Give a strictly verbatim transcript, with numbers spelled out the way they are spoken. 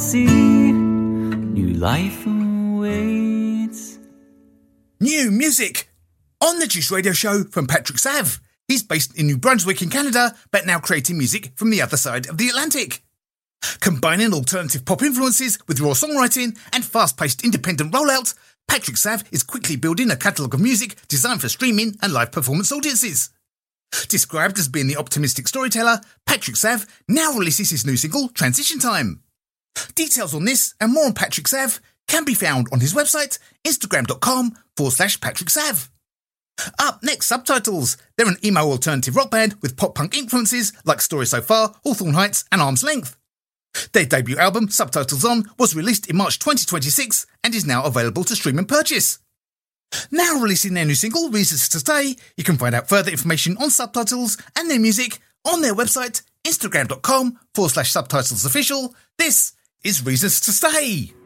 see. New life awaits. New music on the Juice Radio Show from Patrick Sav. He's based in New Brunswick in Canada, but now creating music from the other side of the Atlantic. Combining alternative pop influences with raw songwriting and fast-paced independent rollout, Patrick Sav is quickly building a catalogue of music designed for streaming and live performance audiences. Described as being the optimistic storyteller, Patrick Sav now releases his new single, Transition Time. Details on this and more on Patrick Sav can be found on his website, instagram.com forward slash Patrick Sav. Up next, Subtitles. They're an emo alternative rock band with pop-punk influences like Story So Far, Hawthorne Heights and Arm's Length. Their debut album, Subtitles On, was released in March twenty twenty-six and is now available to stream and purchase. Now releasing their new single, Reasons to Stay, you can find out further information on Subtitles and their music on their website, instagram.com forward slash subtitles official. This is Reasons to Stay.